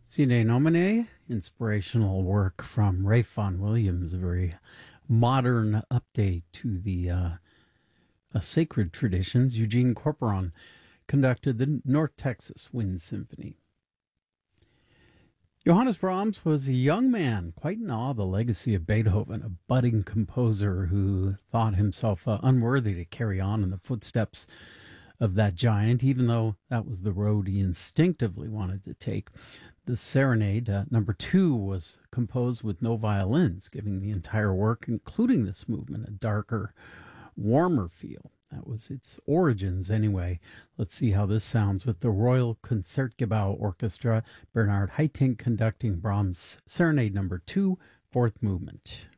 Sine Nomine, inspirational work from Ralph Vaughan Williams, a very modern update to the sacred traditions. Eugene Corporon conducted the North Texas Wind Symphony. Johannes Brahms was a young man, quite in awe of the legacy of Beethoven, a budding composer who thought himself unworthy to carry on in the footsteps of that giant, even though that was the road he instinctively wanted to take. The Serenade, number 2, was composed with no violins, giving the entire work, including this movement, a darker, warmer feel. That was its origins, anyway. Let's see how this sounds with the Royal Concertgebouw Orchestra, Bernard Haitink conducting Brahms' Serenade number 2, fourth movement.